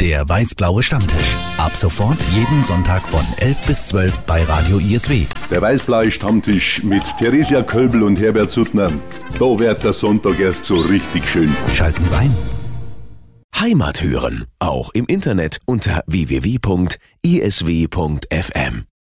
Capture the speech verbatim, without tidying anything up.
Der weiß-blaue Stammtisch. Ab sofort jeden Sonntag von elf bis zwölf bei Radio I S W. Der weiß-blaue Stammtisch mit Theresia Kölbel und Herbert Suttner. Da wird der Sonntag erst so richtig schön. Schalten Sie ein. Heimat hören, auch im Internet unter w w w punkt i s w punkt f m.